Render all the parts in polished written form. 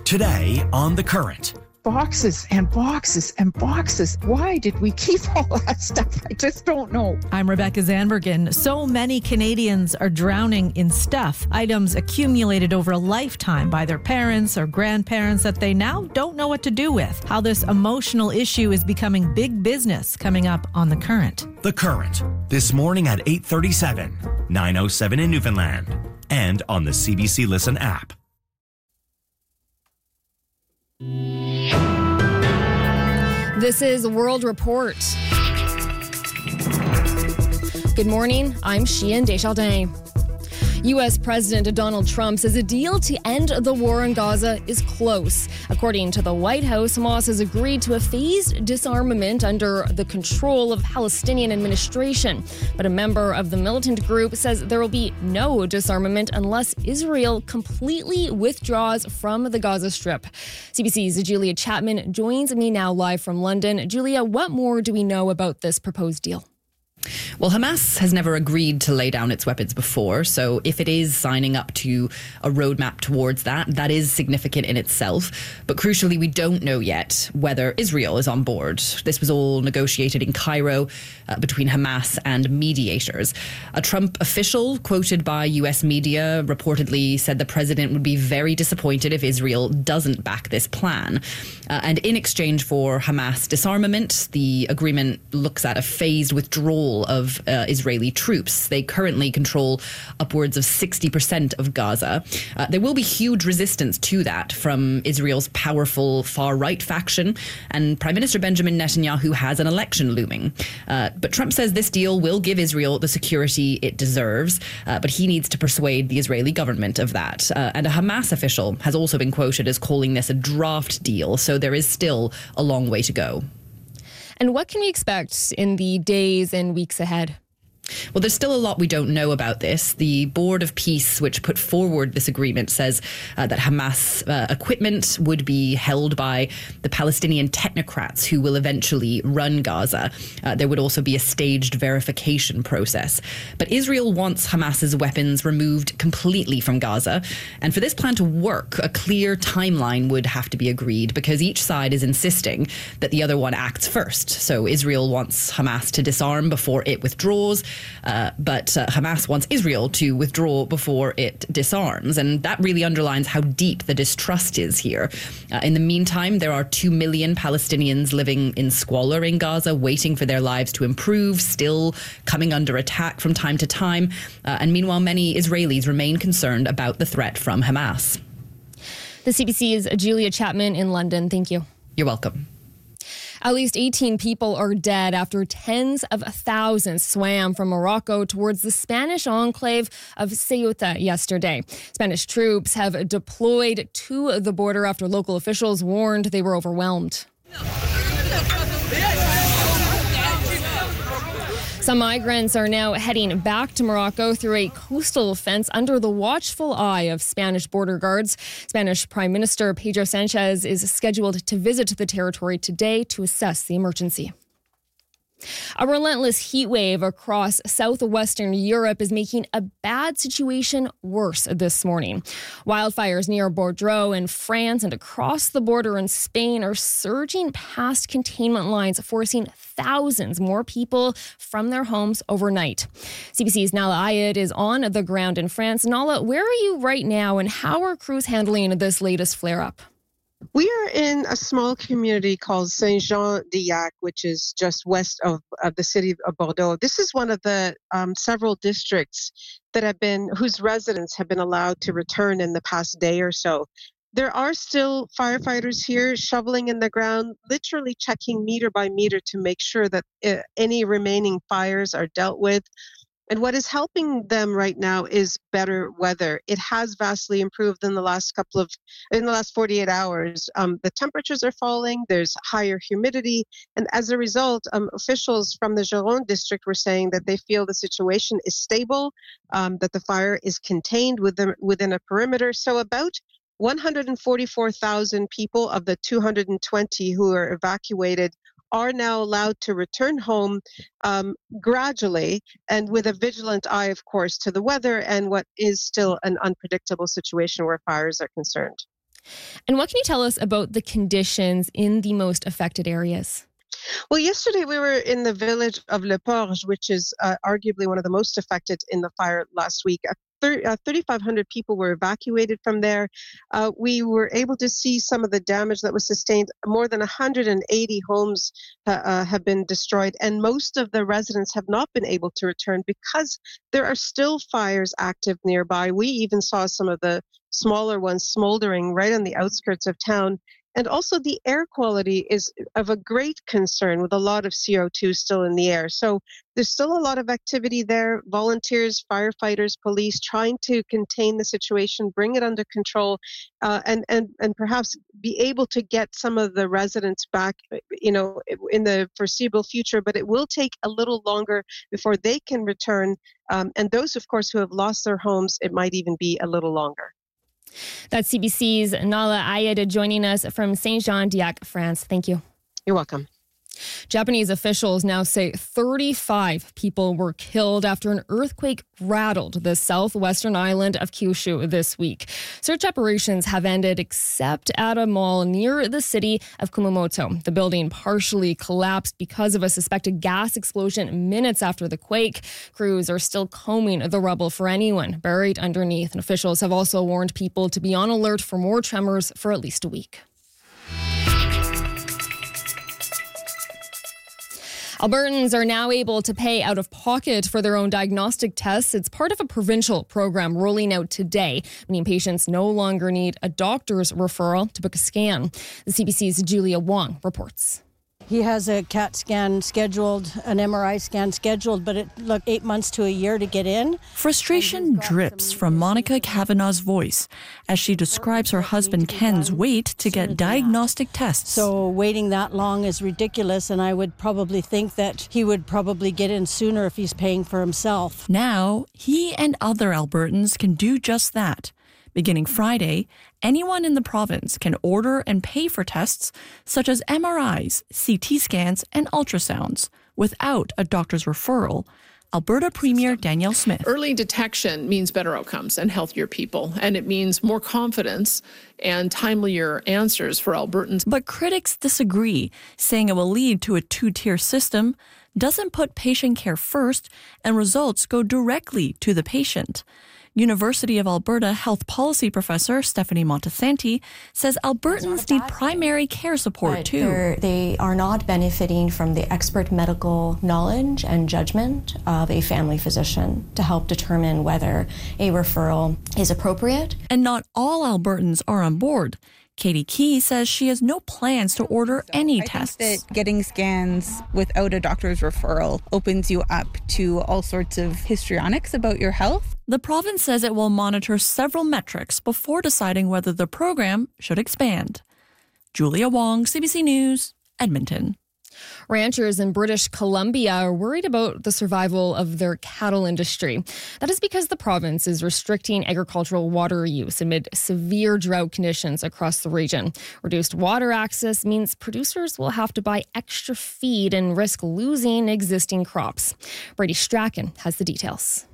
Today on The Current. Boxes and boxes and boxes. Why did we keep all that stuff? I just don't know. I'm Rebecca Zanbergen. So many Canadians are drowning in stuff, items accumulated over a lifetime by their parents or grandparents that they now don't know what to do with. How this emotional issue is becoming big business, coming up on The Current. The Current, this morning at 8:37, 9:07 in Newfoundland, and on the CBC Listen app. This is World Report. Good morning, I'm Sheehan Desjardins. U.S. President Donald Trump says a deal to end the war in Gaza is close. According to the White House, Hamas has agreed to a phased disarmament under the control of Palestinian administration. But a member of the militant group says there will be no disarmament unless Israel completely withdraws from the Gaza Strip. CBC's Julia Chapman joins me now live from London. Julia, what more do we know about this proposed deal? Well, Hamas has never agreed to lay down its weapons before, so if it is signing up to a roadmap towards that, that is significant in itself. But crucially, we don't know yet whether Israel is on board. This was all negotiated in Cairo between Hamas and mediators. A Trump official quoted by US media reportedly said the president would be very disappointed if Israel doesn't back this plan. And in exchange for Hamas disarmament, the agreement looks at a phased withdrawal of Israeli troops. They currently control upwards of 60% of Gaza. There will be huge resistance to that from Israel's powerful far-right faction, and Prime Minister Benjamin Netanyahu has an election looming. But Trump says this deal will give Israel the security it deserves, but he needs to persuade the Israeli government of that. And a Hamas official has also been quoted as calling this a draft deal, so there is still a long way to go. And what can we expect in the days and weeks ahead? Well, there's still a lot we don't know about this. The Board of Peace, which put forward this agreement, says that Hamas equipment would be held by the Palestinian technocrats who will eventually run Gaza. There would also be a staged verification process. But Israel wants Hamas's weapons removed completely from Gaza. And for this plan to work, a clear timeline would have to be agreed because each side is insisting that the other one acts first. So Israel wants Hamas to disarm before it withdraws. But Hamas wants Israel to withdraw before it disarms. And that really underlines how deep the distrust is here. In the meantime, there are 2 million Palestinians living in squalor in Gaza, waiting for their lives to improve, still coming under attack from time to time. And meanwhile, many Israelis remain concerned about the threat from Hamas. The CBC's Julia Chapman in London. Thank you. You're welcome. At least 18 people are dead after tens of thousands swam from Morocco towards the Spanish enclave of Ceuta yesterday. Spanish troops have deployed to the border after local officials warned they were overwhelmed. Some migrants are now heading back to Morocco through a coastal fence under the watchful eye of Spanish border guards. Spanish Prime Minister Pedro Sanchez is scheduled to visit the territory today to assess the emergency. A relentless heat wave across southwestern Europe is making a bad situation worse this morning. Wildfires near Bordeaux in France and across the border in Spain are surging past containment lines, forcing thousands more people from their homes overnight. CBC's Nala Ayed is on the ground in France. Nala, where are you right now and how are crews handling this latest flare-up? We are in a small community called Saint-Jean-d'Yac, which is just west of the city of Bordeaux. This is one of the several districts whose residents have been allowed to return in the past day or so. There are still firefighters here shoveling in the ground, literally checking meter by meter to make sure that any remaining fires are dealt with. And what is helping them right now is better weather. It has vastly improved in the last 48 hours. The temperatures are falling, there's higher humidity, and as a result, officials from the Gironde district were saying that they feel the situation is stable, that the fire is contained within a perimeter. So about 144,000 people of the 220 who are evacuated are now allowed to return home gradually and with a vigilant eye, of course, to the weather and what is still an unpredictable situation where fires are concerned. And what can you tell us about the conditions in the most affected areas? Well, yesterday we were in the village of Le Porge, which is arguably one of the most affected in the fire last week. 3,500 people were evacuated from there. We were able to see some of the damage that was sustained. More than 180 homes have been destroyed, and most of the residents have not been able to return because there are still fires active nearby. We even saw some of the smaller ones smoldering right on the outskirts of town. And also the air quality is of a great concern with a lot of CO2 still in the air. So there's still a lot of activity there. Volunteers, firefighters, police trying to contain the situation, bring it under control, and perhaps be able to get some of the residents back, in the foreseeable future. But it will take a little longer before they can return. And those, of course, who have lost their homes, it might even be a little longer. That's CBC's Nala Ayed joining us from Saint-Jean-d'Acre, France. Thank you. You're welcome. Japanese officials now say 35 people were killed after an earthquake rattled the southwestern island of Kyushu this week. Search operations have ended except at a mall near the city of Kumamoto. The building partially collapsed because of a suspected gas explosion minutes after the quake. Crews are still combing the rubble for anyone buried underneath, and officials have also warned people to be on alert for more tremors for at least a week. Albertans are now able to pay out of pocket for their own diagnostic tests. It's part of a provincial program rolling out today, meaning patients no longer need a doctor's referral to book a scan. The CBC's Julia Wong reports. He has a CAT scan scheduled, an MRI scan scheduled, but it took 8 months to a year to get in. Frustration drips from Monica Kavanaugh's voice as she describes her husband Ken's wait to get diagnostic tests. So waiting that long is ridiculous, and I would probably think that he would probably get in sooner if he's paying for himself. Now, he and other Albertans can do just that. Beginning Friday, anyone in the province can order and pay for tests such as MRIs, CT scans, and ultrasounds without a doctor's referral. Alberta Premier Danielle Smith. Early detection means better outcomes and healthier people, and it means more confidence and timelier answers for Albertans. But critics disagree, saying it will lead to a two-tier system, doesn't put patient care first, and results go directly to the patient. University of Alberta health policy professor Stephanie Montesanti says Albertans need primary care support too. They are not benefiting from the expert medical knowledge and judgment of a family physician to help determine whether a referral is appropriate. And not all Albertans are on board. Katie Key says she has no plans to order any tests. I think that getting scans without a doctor's referral opens you up to all sorts of histrionics about your health. The province says it will monitor several metrics before deciding whether the program should expand. Julia Wong, CBC News, Edmonton. Ranchers in British Columbia are worried about the survival of their cattle industry. That is because the province is restricting agricultural water use amid severe drought conditions across the region. Reduced water access means producers will have to buy extra feed and risk losing existing crops. Brady Strachan has the details.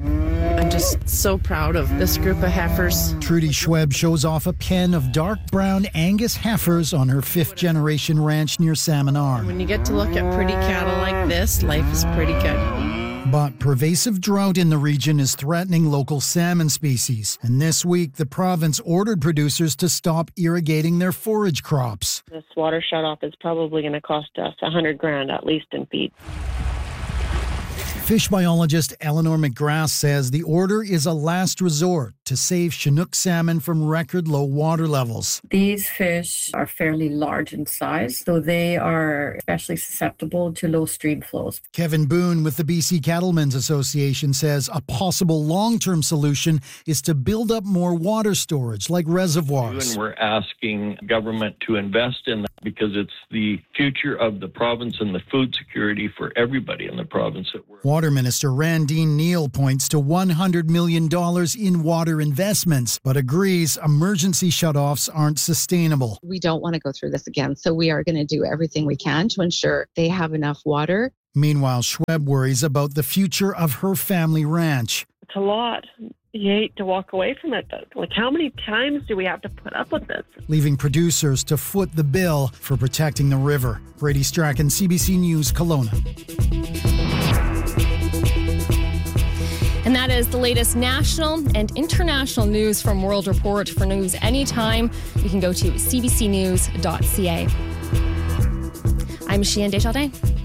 I'm just so proud of this group of heifers. Trudy Schweb shows off a pen of dark brown Angus heifers on her fifth-generation ranch near Salmon Arm. When you get to look at pretty cattle like this, life is pretty good. But pervasive drought in the region is threatening local salmon species. And this week, the province ordered producers to stop irrigating their forage crops. This water shutoff is probably going to cost us $100,000 at least in feed. Fish biologist Eleanor McGrath says the order is a last resort to save Chinook salmon from record low water levels. These fish are fairly large in size, so they are especially susceptible to low stream flows. Kevin Boone with the BC Cattlemen's Association says a possible long-term solution is to build up more water storage like reservoirs. And we're asking government to invest in that because it's the future of the province and the food security for everybody in the province that we're. Water Minister Randine Neal points to $100 million in water investments, but agrees emergency shutoffs aren't sustainable. We don't want to go through this again, so we are going to do everything we can to ensure they have enough water. Meanwhile, Schweb worries about the future of her family ranch. It's a lot. you hate to walk away from it, but like, how many times do we have to put up with this? Leaving producers to foot the bill for protecting the river. Brady Strachan, CBC News, Kelowna. And that is the latest national and international news from World Report. For news anytime, you can go to cbcnews.ca. I'm Sheehan Desjardins.